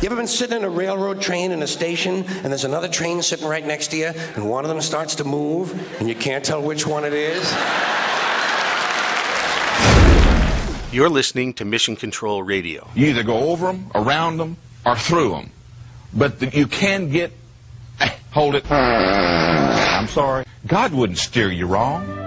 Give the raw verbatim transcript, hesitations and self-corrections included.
You ever been sitting in a railroad train in a station, and there's another train sitting right next to you, and one of them starts to move, and you can't tell which one it is? You're listening to Mission Control Radio. You either go over them, around them, or through them. But the, you can get... Hold it. I'm sorry. God wouldn't steer you wrong.